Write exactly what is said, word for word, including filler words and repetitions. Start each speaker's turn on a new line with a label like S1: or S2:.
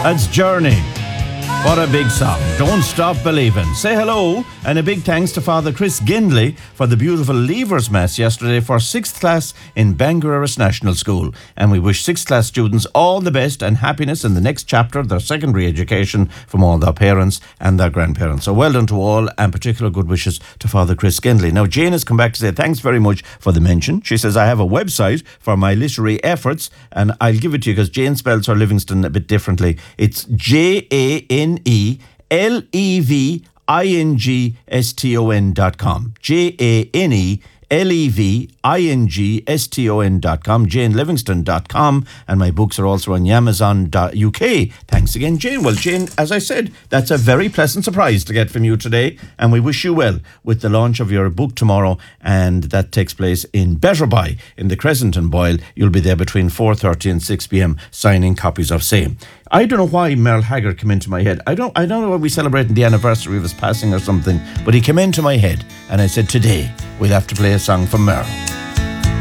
S1: That's Journey. What a big song. Don't Stop Believing. Say hello and a big thanks to Father Chris Gindley for the beautiful Leavers Mass yesterday for sixth class in Bangor National School. And we wish sixth class students all the best and happiness in the next chapter of their secondary education from all their parents and their grandparents. So well done to all, and particular good wishes to Father Chris Gindley. Now, Jane has come back to say thanks very much for the mention. She says, I have a website for my literary efforts, and I'll give it to you because Jane spells her Livingston a bit differently. It's J A N E L E V I N G S T O N dot com. J A N E L E V I N G S T O N dot com, jane livingston dot com, and my books are also on amazon dot U K. Thanks again, Jane. Well, Jane, as I said, that's a very pleasant surprise to get from you today, and we wish you well with the launch of your book tomorrow, and that takes place in Betterby, in the Crescent in Boyle. You'll be there between four thirty and six p.m. signing copies of same. I don't know why Merle Haggard came into my head. I don't I don't know why we celebrating the anniversary of his passing or something, but he came into my head, and I said, today we'll have to play a song from Merle.